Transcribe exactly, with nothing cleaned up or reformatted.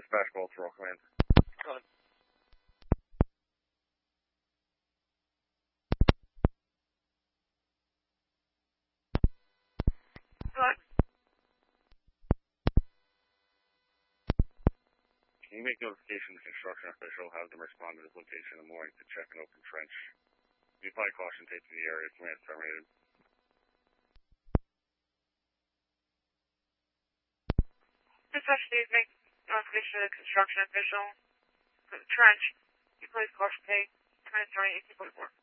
Dispatch Ball Roll Command. Go ahead. Go ahead. Can you make notification to construction official, have them respond to this location in the morning to check an open trench? You apply caution tape to the area. Command terminated. Dispatch, please make notification to the construction official for the trench. You place caution tape. Command terminated eighteen point four.